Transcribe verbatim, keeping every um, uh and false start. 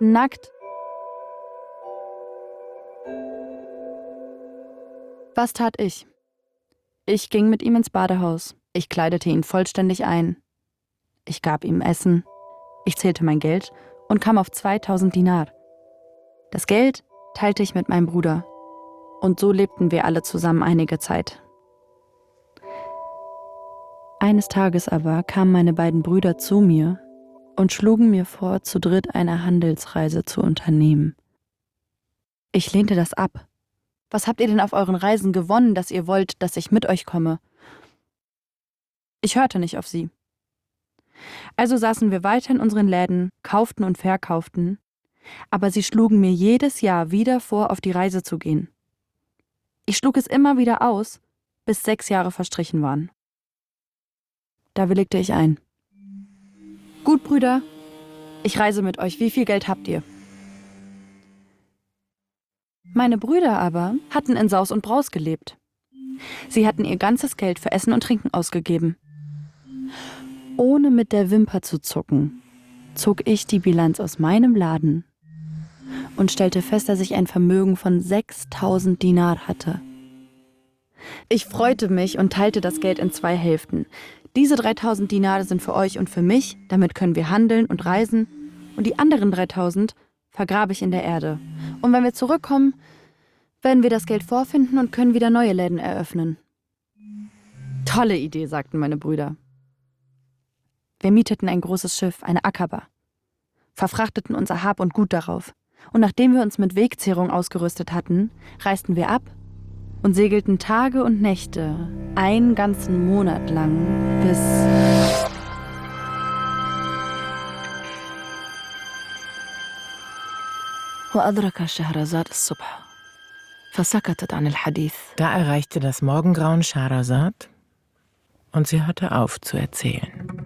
nackt. Was tat ich? Ich ging mit ihm ins Badehaus. Ich kleidete ihn vollständig ein. Ich gab ihm Essen. Ich zählte mein Geld und kam auf zweitausend Dinar. Das Geld teilte ich mit meinem Bruder. Und so lebten wir alle zusammen einige Zeit. Eines Tages aber kamen meine beiden Brüder zu mir und schlugen mir vor, zu dritt eine Handelsreise zu unternehmen. Ich lehnte das ab. Was habt ihr denn auf euren Reisen gewonnen, dass ihr wollt, dass ich mit euch komme? Ich hörte nicht auf sie. Also saßen wir weiter in unseren Läden, kauften und verkauften, aber sie schlugen mir jedes Jahr wieder vor, auf die Reise zu gehen. Ich schlug es immer wieder aus, bis sechs Jahre verstrichen waren. Da willigte ich ein. Gut, Brüder, ich reise mit euch. Wie viel Geld habt ihr? Meine Brüder aber hatten in Saus und Braus gelebt. Sie hatten ihr ganzes Geld für Essen und Trinken ausgegeben. Ohne mit der Wimper zu zucken, zog ich die Bilanz aus meinem Laden und stellte fest, dass ich ein Vermögen von sechstausend Dinar hatte. Ich freute mich und teilte das Geld in zwei Hälften. Diese dreitausend Dinare sind für euch und für mich, damit können wir handeln und reisen. Und die anderen dreitausend vergrabe ich in der Erde. Und wenn wir zurückkommen, werden wir das Geld vorfinden und können wieder neue Läden eröffnen. Tolle Idee, sagten meine Brüder. Wir mieteten ein großes Schiff, eine Akaba, verfrachteten unser Hab und Gut darauf. Und nachdem wir uns mit Wegzehrung ausgerüstet hatten, reisten wir ab und segelten Tage und Nächte, einen ganzen Monat lang, bis... Da erreichte das Morgengrauen Schahrazad und sie hörte auf zu erzählen.